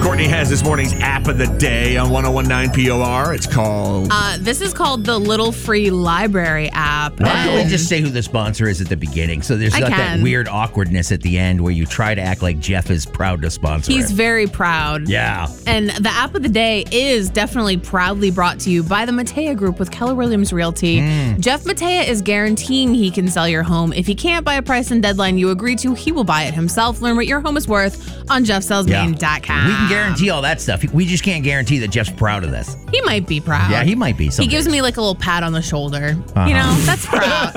Courtney has this morning's app of the day on 1019 POR. It's called... This is called the Little Free Library app. Why don't we just say who the sponsor is at the beginning? So there's not that weird awkwardness at the end where you try to act like Jeff is proud to sponsor He's it. very proud. Yeah. And the app of the day is definitely proudly brought to you by the Matea Group with Keller Williams Realty. Jeff Matea is guaranteeing he can sell your home. If he can't buy a price and deadline you agree to, he will buy it himself. Learn what your home is worth on jeffsellsmaine.com. We can guarantee all that stuff. We just can't guarantee that Jeff's proud of this. He might be proud. Yeah, he might be. He gives me like a little pat on the shoulder. You know, that's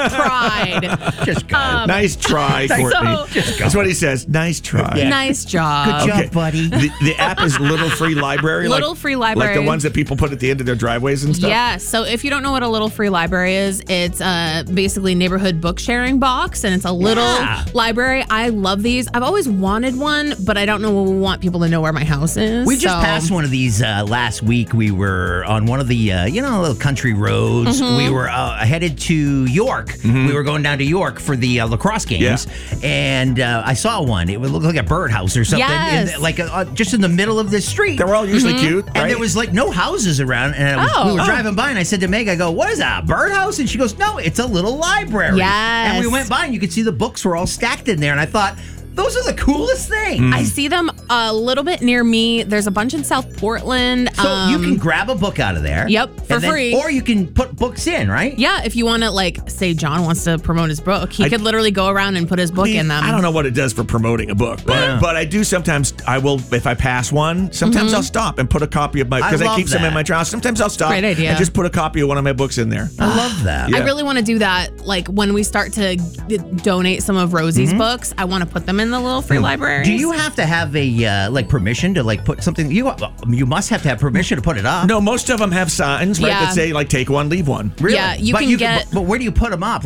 pride. Just go. Nice try, Courtney. That's what he says. Nice try. Yeah. Nice job. Good job, buddy. The app is Little Free Library? Little Free Library. Like the ones that people put at the end of their driveways and stuff? Yeah. So if you don't know what a Little Free Library is, it's basically a neighborhood book sharing box, and it's a little library. I love these. I've always wanted one, but I don't want people to know where my house is. We just passed one of these last week. We were on one of the, little country roads. We were headed to York. We were going down to York for the lacrosse games. Yeah. And I saw one. It would look like a birdhouse or something. Yes. Just in the middle of this street. They were all usually cute, right? And there was like no houses around. And we were driving by, and I said to Meg, I go, what is that, a birdhouse? And she goes, no, it's a little library. Yes. And we went by, and you could see the books were all stacked in there. And I thought, those are the coolest things. I see them a little bit near me. There's a bunch in South Portland. So you can grab a book out of there. Yep, for free. Or you can put books in, right? Yeah, if you want to, say John wants to promote his book, he could literally go around and put his book in them. I don't know what it does for promoting a book, but I do sometimes. I will, if I pass one, sometimes I'll stop and put a copy of my, because I keep some in my house. Sometimes I'll stop Great idea. and just put a copy of one of my books in there. I love that. Yeah. I really want to do that. When we start to donate some of Rosie's books, I want to put them in the Little Free Library. Do you have to have a permission to put something? You must have to have permission to put it up. No, most of them have signs, right, that say take one, leave one. Really? Yeah, But where do you put them up?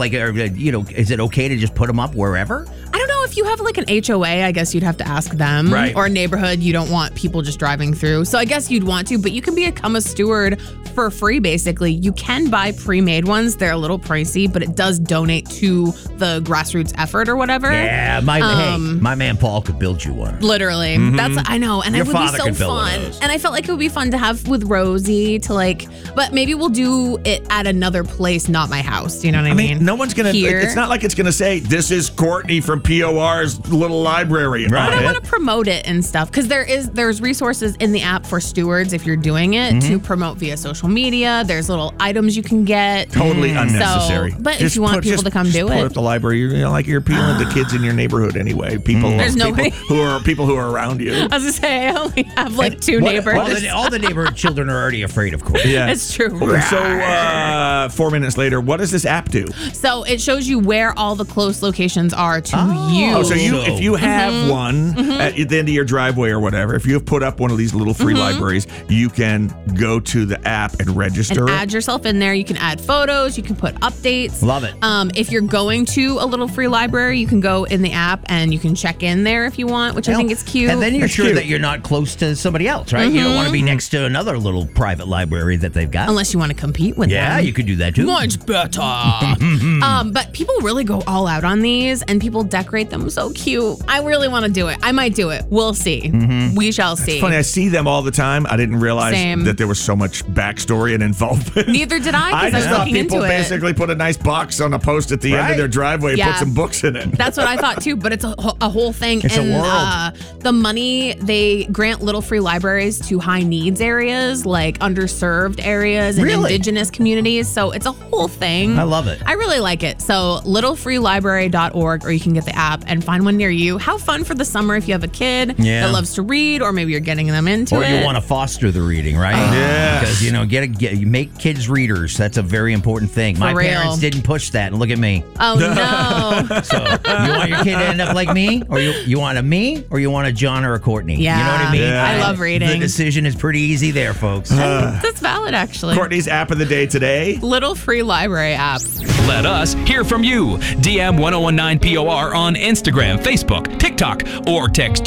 Is it okay to just put them up wherever? I don't know if you have an HOA, I guess you'd have to ask them. Right. Or a neighborhood, you don't want people just driving through. So I guess you'd want to, but you can become a steward for free, basically. You can buy pre-made ones. They're a little pricey, but it does donate to the grassroots effort or whatever. Yeah, my man Paul could build you one. Literally. I know. And Your it would be father so could build one fun. of those. And I felt like it would be fun to have with Rosie but maybe we'll do it at another place, not my house. You know what I mean? No one's going to, it's not like it's going to say, this is Courtney from POR's little library. But I want to promote it and stuff, because there's resources in the app for stewards if you're doing it to promote via social media. There's little items you can get. Totally unnecessary. So, but if you want people to come do put it. up the library, you're appealing to kids in your neighborhood anyway. People who are around you. I was going to say, I only have two neighbors. All the neighborhood children are already afraid of Courtney. Yeah. It's true. So 4 minutes later, what does this app do? So it shows you where all the close locations are to you. Oh, so if you have one at the end of your driveway or whatever, if you have put up one of these little free libraries, you can go to the app and register and add yourself in there. You can add photos. You can put updates. Love it. If you're going to a little free library, you can go in the app and you can check in there if you want, which I think is cute. And then you're sure that you're not close to somebody else, right? You don't want to be next to another little private library that they've got. Unless you want to compete with them. Yeah, you could do that too. Much better. But people really go all out on these, and people decorate them so cute. I really want to do it. I might do it. We'll see. We shall see. It's funny, I see them all the time. I didn't realize that there was so much backstory and involvement. Neither did I, because I was looking into it. People basically put a nice box on a post at the end of their driveway and put some books in it. That's what I thought too, but it's a whole thing. It's a world. The money, they grant little free libraries to high needs areas, like underserved areas and indigenous communities. So it's a whole thing. I love it. I really like it. So littlefreelibrary.org, or you can get the app and find one near you. How fun for the summer if you have a kid that loves to read, or maybe you're getting them into it. Or you want to foster the reading, right? Yeah. Because, you make kids readers. That's a very important thing. My parents didn't push that, and look at me. Oh, no. So you want your kid to end up like me? Or you want a me? Or you want a John or a Courtney? Yeah. You know what I mean? Yeah. I love reading. The decision is pretty easy there, folks. That's valid, actually. Courtney's app of the day today. Little free library app. Let us hear from you. DM 1019 POR on Instagram, Facebook, TikTok, or text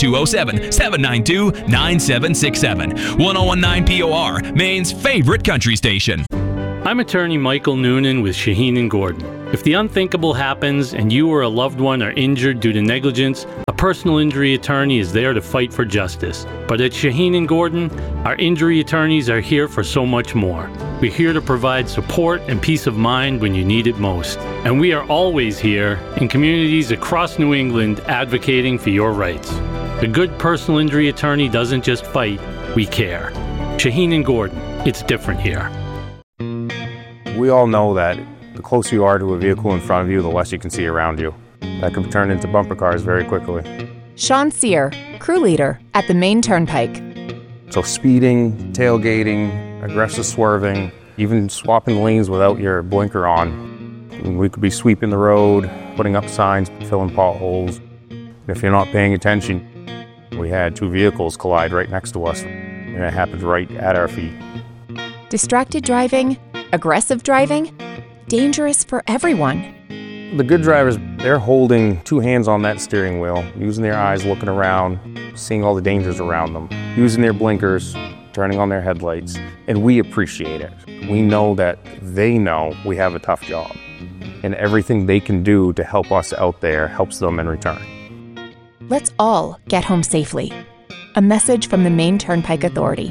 207-792-9767. 1019 POR, Maine's favorite country station. I'm attorney Michael Noonan with Shaheen & Gordon. If the unthinkable happens and you or a loved one are injured due to negligence, a personal injury attorney is there to fight for justice. But at Shaheen & Gordon, our injury attorneys are here for so much more. We're here to provide support and peace of mind when you need it most. And we are always here in communities across New England advocating for your rights. A good personal injury attorney doesn't just fight, we care. Shaheen & Gordon, it's different here. We all know that the closer you are to a vehicle in front of you, the less you can see around you. That can turn into bumper cars very quickly. Sean Sear, crew leader at the Maine Turnpike. So speeding, tailgating, aggressive swerving, even swapping lanes without your blinker on. We could be sweeping the road, putting up signs, filling potholes. If you're not paying attention, we had 2 vehicles collide right next to us, and it happened right at our feet. Distracted driving, aggressive driving, dangerous for everyone. The good drivers, they're holding 2 hands on that steering wheel, using their eyes, looking around, seeing all the dangers around them, using their blinkers, turning on their headlights, and we appreciate it. We know that they know we have a tough job, and everything they can do to help us out there helps them in return. Let's all get home safely. A message from the Maine Turnpike Authority.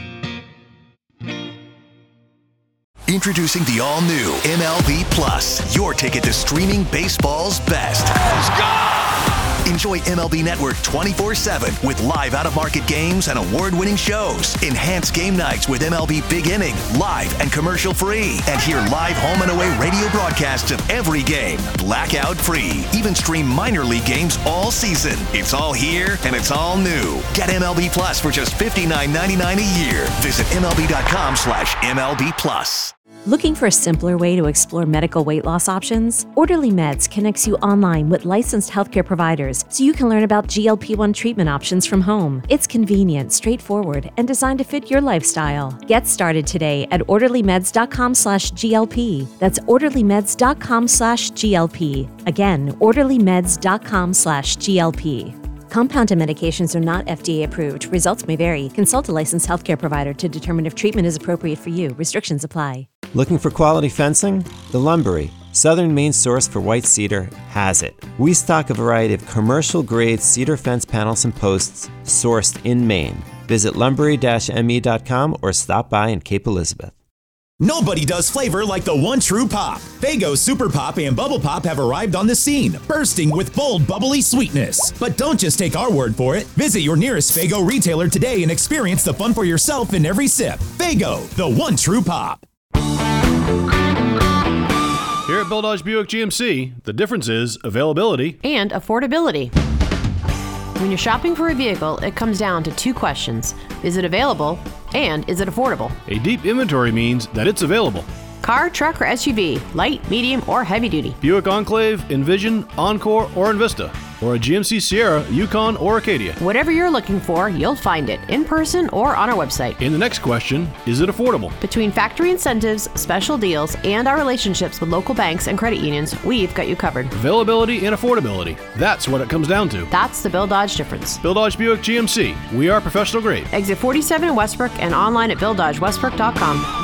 Introducing the all-new MLB Plus, your ticket to streaming baseball's best. Let's go! Enjoy MLB Network 24/7 with live out-of-market games and award-winning shows. Enhance game nights with MLB Big Inning, live and commercial-free. And hear live home and away radio broadcasts of every game, blackout-free. Even stream minor league games all season. It's all here and it's all new. Get MLB Plus for just $59.99 a year. Visit MLB.com/MLB Plus. Looking for a simpler way to explore medical weight loss options? Orderly Meds connects you online with licensed healthcare providers so you can learn about GLP-1 treatment options from home. It's convenient, straightforward, and designed to fit your lifestyle. Get started today at orderlymeds.com/GLP. That's orderlymeds.com/GLP. Again, orderlymeds.com/GLP. Compounded medications are not FDA approved. Results may vary. Consult a licensed healthcare provider to determine if treatment is appropriate for you. Restrictions apply. Looking for quality fencing? The Lumbery, Southern Maine source for white cedar, has it. We stock a variety of commercial-grade cedar fence panels and posts sourced in Maine. Visit lumbery-me.com or stop by in Cape Elizabeth. Nobody does flavor like the one true pop. Faygo Super Pop and Bubble Pop have arrived on the scene, bursting with bold, bubbly sweetness. But don't just take our word for it. Visit your nearest Faygo retailer today and experience the fun for yourself in every sip. Faygo, the one true pop. Here at Bill Dodge Buick GMC, the difference is availability and affordability. When you're shopping for a vehicle, it comes down to 2 questions. Is it available? And is it affordable? A deep inventory means that it's available. Car, truck, or SUV, light, medium, or heavy duty. Buick Enclave, Envision, Encore, or Envista. Or a GMC Sierra, Yukon, or Acadia. Whatever you're looking for, you'll find it in person or on our website. And the next question, is it affordable? Between factory incentives, special deals, and our relationships with local banks and credit unions, we've got you covered. Availability and affordability. That's what it comes down to. That's the Bill Dodge difference. Bill Dodge Buick GMC. We are professional grade. Exit 47 in Westbrook and online at BillDodgeWestbrook.com.